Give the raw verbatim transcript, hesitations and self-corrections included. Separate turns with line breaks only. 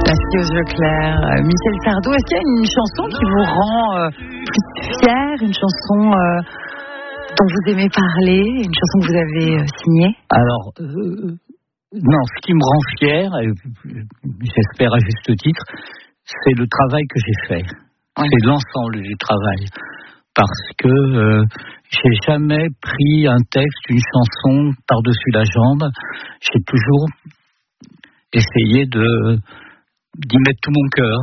La fille aux yeux clairs, euh, Michel Sardou. Est-ce qu'il y a une chanson qui vous rend euh, plus fière, une chanson euh, dont vous aimez parler, une chanson que vous avez euh, signée?
Alors, euh, non, ce qui me rend fier, et j'espère à juste titre, c'est le travail que j'ai fait. Oui. C'est l'ensemble du travail. Parce que euh, j'ai jamais pris un texte, une chanson par-dessus la jambe. J'ai toujours essayé de d'y mettre tout mon cœur.